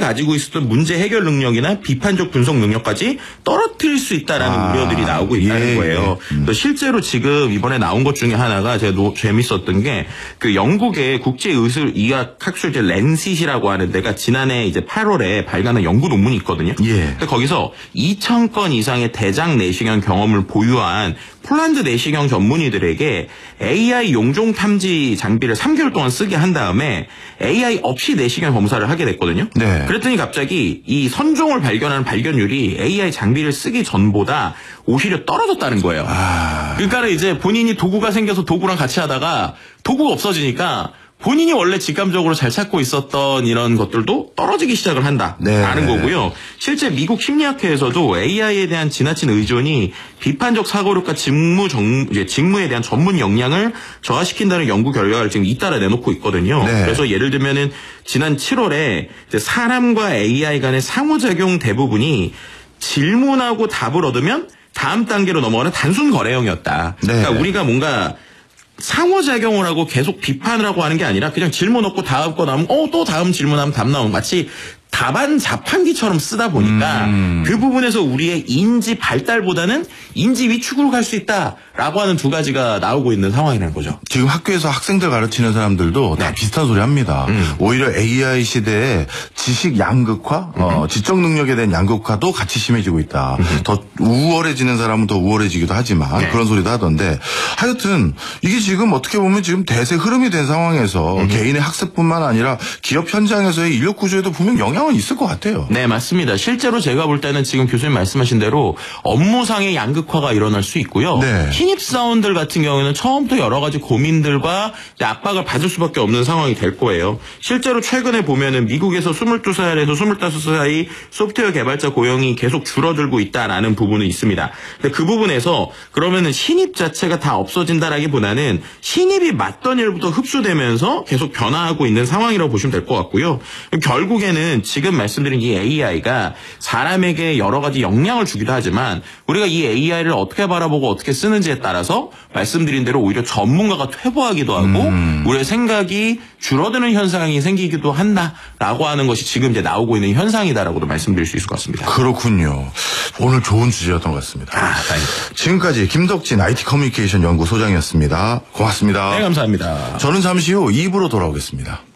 가지고 있었던 문제 해결 능력이나 비판적 분석 능력까지 떨어뜨릴 수 있다라는 우려들이 나오고 있다는 거예요. 또 실제로 지금 이번에 나온 것 중에 하나가 제가 재밌었던 게 그 영국의 국제의학 학술제 랜싯이라고 하는 데가 지난해 이제 8월에 발간한 연구 논문이 있거든요. 근데 거기서 2,000건 이상의 대장 내시경 경험을 보유한 폴란드 내시경 전문의들에게 AI 용종 탐지 장비를 3개월 동안 쓰게 한 다음에 AI 없이 내시경 검사를 하게 됐거든요. 그랬더니 갑자기 이 선종을 발견하는 발견율이 AI 장비를 쓰기 전보다 오히려 떨어졌다는 거예요. 그러니까 이제 본인이 도구가 생겨서 도구랑 같이 하다가 도구가 없어지니까 본인이 원래 직감적으로 잘 찾고 있었던 이런 것들도 떨어지기 시작을 한다라는 거고요. 실제 미국 심리학회에서도 AI에 대한 지나친 의존이 비판적 사고력과 직무에 대한 전문 역량을 저하시킨다는 연구 결과를 지금 잇따라 내놓고 있거든요. 그래서 예를 들면은 지난 7월에 사람과 AI 간의 상호작용 대부분이 질문하고 답을 얻으면 다음 단계로 넘어가는 단순 거래형이었다. 그러니까 우리가 뭔가 상호작용을 하고 계속 비판을 하고 하는 게 아니라 그냥 질문 얻고 다음 거 나오면 또 다음 질문하면 답 나오면 마치 답안 자판기처럼 쓰다 보니까 그 부분에서 우리의 인지 발달보다는 인지 위축으로 갈 수 있다라고 하는 두 가지가 나오고 있는 상황이라는 거죠. 지금 학교에서 학생들 가르치는 사람들도 다 비슷한 소리 합니다. 오히려 AI 시대에 지식 양극화, 지적 능력에 대한 양극화도 같이 심해지고 있다. 더 우월해지는 사람은 더 우월해지기도 하지만 그런 소리도 하던데 하여튼 이게 지금 어떻게 보면 지금 대세 흐름이 된 상황에서 개인의 학습뿐만 아니라 기업 현장에서의 인력 구조에도 분명 영향은 있을 것 같아요. 네, 맞습니다. 실제로 제가 볼 때는 지금 교수님 말씀하신 대로 업무상의 양극화가 일어날 수 있고요. 신입사원들 같은 경우에는 처음부터 여러 가지 고민들과 압박을 받을 수밖에 없는 상황이 될 거예요. 실제로 최근에 보면은 미국에서 22살에서 25살 사이 소프트웨어 개발자 고용이 계속 줄어들고 있다라는 부분은 있습니다. 근데 그 부분에서 그러면은 신입 자체가 다 없어진다라기보다는 신입이 맡던 일부터 흡수되면서 계속 변화하고 있는 상황이라고 보시면 될 것 같고요. 결국에는 지금 말씀드린 이 AI가 사람에게 여러 가지 영향을 주기도 하지만 우리가 이 AI를 어떻게 바라보고 어떻게 쓰는지에 따라서 말씀드린 대로 오히려 전문가가 퇴보하기도 하고 우리의 생각이 줄어드는 현상이 생기기도 한다라고 하는 것이 지금 이제 나오고 있는 현상이다라고도 말씀드릴 수 있을 것 같습니다. 그렇군요. 오늘 좋은 주제였던 것 같습니다. 다행입니다. 지금까지 김덕진 IT 커뮤니케이션 연구 소장이었습니다. 고맙습니다. 네, 감사합니다. 저는 잠시 후 2부로 돌아오겠습니다.